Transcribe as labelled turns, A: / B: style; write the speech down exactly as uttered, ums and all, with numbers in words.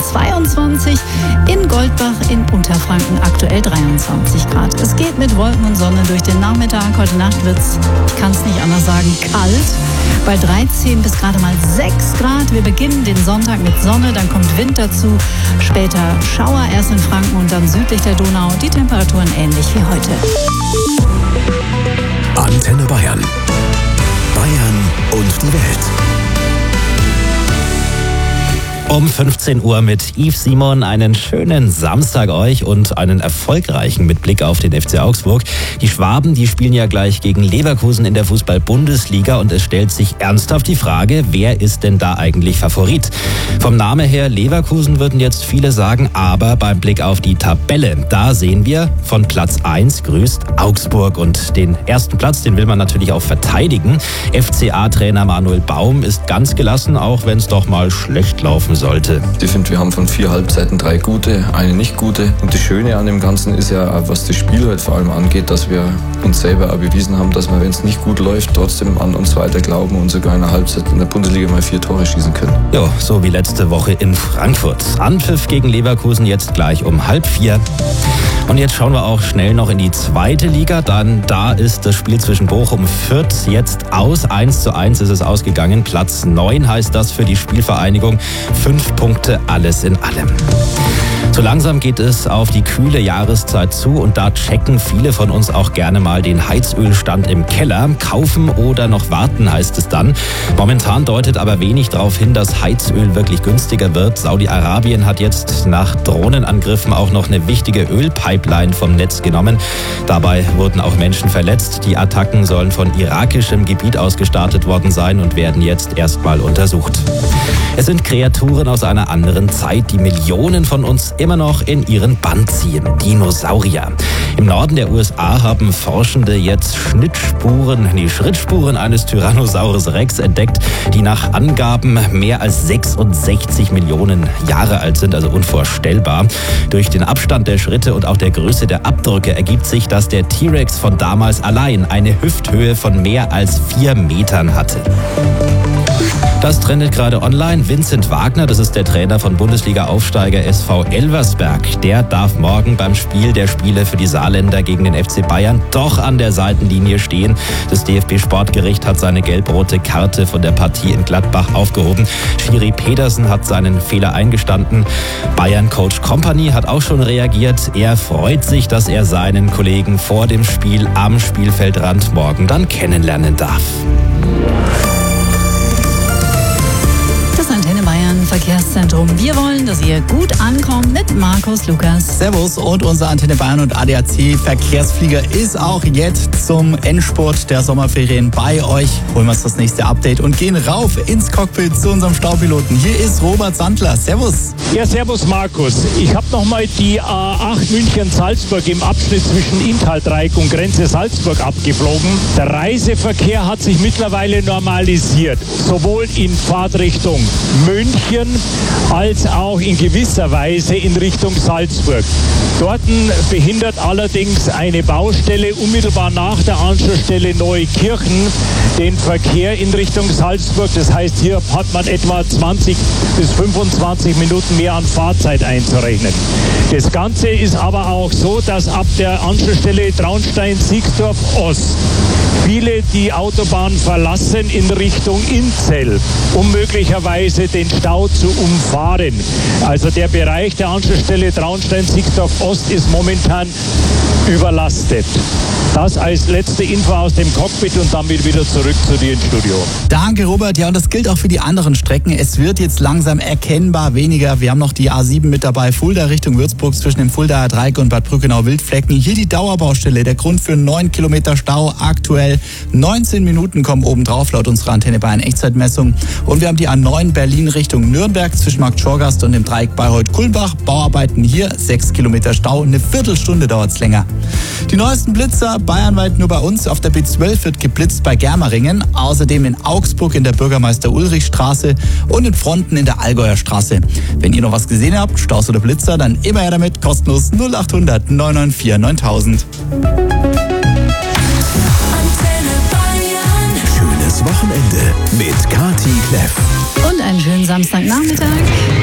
A: zweiundzwanzig, in Goldbach in Unterfranken aktuell dreiundzwanzig Grad. Es geht mit Wolken und Sonne durch den Nachmittag. Heute Nacht wird's, ich kann es nicht anders sagen, kalt. Bei dreizehn bis gerade mal sechs Grad. Wir beginnen den Sonntag mit Sonne, dann kommt Wind dazu. Später Schauer, erst in Franken und dann südlich der Donau. Die Temperaturen ähnlich wie heute.
B: Antenne Bayern. Bayern und die Welt.
C: Um fünfzehn Uhr mit Yves Simon. Einen schönen Samstag euch und einen erfolgreichen mit Blick auf den F C Augsburg. Die Schwaben, die spielen ja gleich gegen Leverkusen in der Fußball-Bundesliga und es stellt sich ernsthaft die Frage, wer ist denn da eigentlich Favorit? Vom Namen her Leverkusen würden jetzt viele sagen, aber beim Blick auf die Tabelle, da sehen wir, von Platz eins grüßt Augsburg und den ersten Platz, den will man natürlich auch verteidigen. F C A-Trainer Manuel Baum ist ganz gelassen, auch wenn es doch mal schlecht laufen sollte.
D: Ich finde, wir haben von vier Halbzeiten drei gute, eine nicht gute. Und das Schöne an dem Ganzen ist ja, was das Spiel halt vor allem angeht, dass wir uns selber auch bewiesen haben, dass wir, wenn es nicht gut läuft, trotzdem an uns weiter glauben und sogar in der Halbzeit in der Bundesliga mal vier Tore schießen können.
C: Ja, so wie letzte Woche in Frankfurt. Anpfiff gegen Leverkusen jetzt gleich um halb vier. Und jetzt schauen wir auch schnell noch in die zweite Liga. Dann da ist das Spiel zwischen Bochum und Fürth jetzt aus. eins zu eins ist es ausgegangen. Platz neun heißt das für die Spielvereinigung. Fünf Punkte, alles in allem. So langsam geht es auf die kühle Jahreszeit zu und da checken viele von uns auch gerne mal den Heizölstand im Keller. Kaufen oder noch warten heißt es dann. Momentan deutet aber wenig darauf hin, dass Heizöl wirklich günstiger wird. Saudi-Arabien hat jetzt nach Drohnenangriffen auch noch eine wichtige Ölpipeline vom Netz genommen. Dabei wurden auch Menschen verletzt. Die Attacken sollen von irakischem Gebiet aus gestartet worden sein und werden jetzt erstmal untersucht. Es sind Kreaturen aus einer anderen Zeit, die Millionen von uns immer noch in ihren Bann ziehen. Dinosaurier. Im Norden der U S A haben Forschende jetzt Schnittspuren, die Schrittspuren eines Tyrannosaurus Rex entdeckt, die nach Angaben mehr als sechsundsechzig Millionen Jahre alt sind, also unvorstellbar. Durch den Abstand der Schritte und auch der Größe der Abdrücke ergibt sich, dass der T-Rex von damals allein eine Hüfthöhe von mehr als vier Metern hatte. Das trendet gerade online. Vincent Wagner, das ist der Trainer von Bundesliga-Aufsteiger S V Elversberg. Der darf morgen beim Spiel der Spiele für die Saarländer gegen den F C Bayern doch an der Seitenlinie stehen. Das D F B-Sportgericht hat seine gelb-rote Karte von der Partie in Gladbach aufgehoben. Schiri Pedersen hat seinen Fehler eingestanden. Bayern-Coach Kompany hat auch schon reagiert. Er freut sich, dass er seinen Kollegen vor dem Spiel am Spielfeldrand morgen dann kennenlernen darf.
A: Antenne Bayern Verkehrszentrum. Wir wollen, dass ihr gut ankommt mit Markus Lukas.
E: Servus, und unser Antenne Bayern und A D A C Verkehrsflieger ist auch jetzt zum Endspurt der Sommerferien bei euch. Holen wir uns das nächste Update und gehen rauf ins Cockpit zu unserem Staupiloten. Hier ist Robert Sandler. Servus.
F: Ja, servus Markus. Ich habe nochmal die A acht München-Salzburg im Abschnitt zwischen Inntal-Dreieck und Grenze Salzburg abgeflogen. Der Reiseverkehr hat sich mittlerweile normalisiert, sowohl in Fahrtrichtung München als auch in gewisser Weise in Richtung Salzburg. Dort behindert allerdings eine Baustelle unmittelbar nach der Anschlussstelle Neukirchen den Verkehr in Richtung Salzburg. Das heißt, hier hat man etwa zwanzig bis fünfundzwanzig Minuten mehr an Fahrzeit einzurechnen. Das Ganze ist aber auch so, dass ab der Anschlussstelle Traunstein-Siegsdorf-Ost viele die Autobahn verlassen in Richtung Inzell, um möglicherweise den Stau zu umfahren. Also der Bereich der Anschlussstelle Traunstein-Siegsdorf-Ost ist momentan überlastet. Das als letzte Info aus dem Cockpit und damit wieder zurück zu dir ins Studio.
E: Danke, Robert. Ja, und das gilt auch für die anderen Strecken. Es wird jetzt langsam erkennbar weniger. Wir haben noch die A sieben mit dabei, Fulda Richtung Würzburg zwischen dem Fuldaer Dreieck und Bad Brückenau-Wildflecken. Hier die Dauerbaustelle, der Grund für neun Kilometer Stau aktuell. neunzehn Minuten kommen obendrauf laut unserer Antenne Bayern Echtzeitmessung. Und wir haben die A neun Berlin Richtung Nürnberg zwischen Markt Schorgast und dem Dreieck Bayreuth-Kulmbach. Bauarbeiten hier, sechs Kilometer Stau, eine Viertelstunde dauert es länger. Die neuesten Blitzer bayernweit nur bei uns. Auf der B zwölf wird geblitzt bei Germeringen. Außerdem in Augsburg in der Bürgermeister-Ulrich-Straße und in Fronten in der Allgäuer Straße. Wenn ihr noch was gesehen habt, Staus oder Blitzer, dann immer her damit. Kostenlos null acht hundert neun neun vier neuntausend.
B: Schönes Wochenende mit Kati Kleff.
A: Und einen schönen Samstagnachmittag.